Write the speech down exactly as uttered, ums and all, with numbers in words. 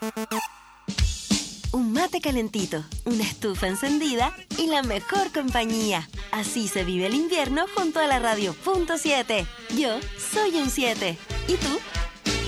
Un mate calentito, una estufa encendida y la mejor compañía. Así se vive el invierno junto a la radio punto siete. Yo soy un siete. ¿Y tú?